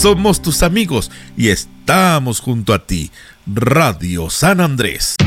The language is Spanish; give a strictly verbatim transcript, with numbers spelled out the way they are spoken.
somos tus amigos y estamos junto a ti. Radio San Andrés.